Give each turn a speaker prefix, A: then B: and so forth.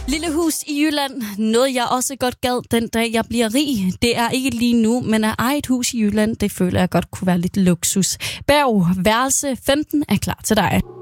A: Lille hus i Jylland. Noget jeg også godt gad den dag jeg bliver rig. Det er ikke lige nu, men at eje et hus i Jylland, det føler jeg godt kunne være lidt luksus. Berg, værelse 15 er klar til dig.